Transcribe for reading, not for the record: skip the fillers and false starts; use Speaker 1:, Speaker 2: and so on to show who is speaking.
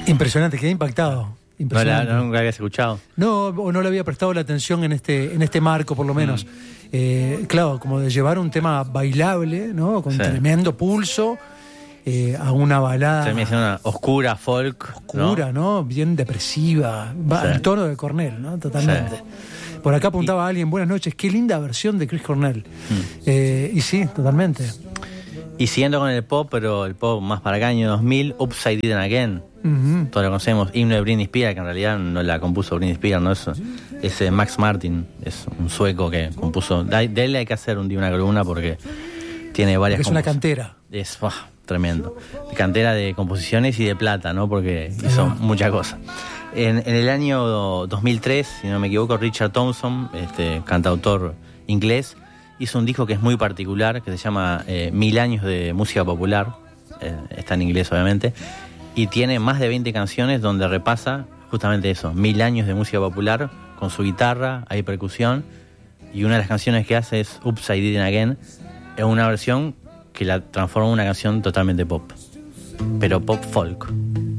Speaker 1: Impresionante, quedé impactado. Impresionante.
Speaker 2: Nunca habías escuchado.
Speaker 1: No, o no le había prestado la atención en este marco, por lo menos. Claro, como de llevar un tema bailable, ¿no? Con tremendo pulso, a una balada.
Speaker 2: Termina siendo una oscura folk.
Speaker 1: Oscura, ¿no? Bien depresiva. El tono de Cornell, ¿no? Totalmente. Sí. Por acá apuntaba alguien, buenas noches, qué linda versión de Chris Cornell. Y sí, totalmente.
Speaker 2: Y siguiendo con el pop, pero el pop más para acá, año 2000, Upside Down Again. Todos lo conocemos, himno de Britney Spears, que en realidad no la compuso Britney Spears, ¿no? Es Max Martin, es un sueco que compuso. De él hay que hacer un día una columna porque tiene varias.
Speaker 1: Es una cantera.
Speaker 2: Es tremendo. Cantera de composiciones y de plata, ¿no? Porque hizo muchas cosas. En el año 2003, si no me equivoco, Richard Thompson, cantautor inglés, hizo un disco que es muy particular, que se llama 1000 años de música popular. Está en inglés, obviamente. Y tiene más de 20 canciones donde repasa justamente eso, 1000 años de música popular, con su guitarra, hay percusión, y una de las canciones que hace es Upside Down Again, es una versión que la transforma en una canción totalmente pop, pero pop folk.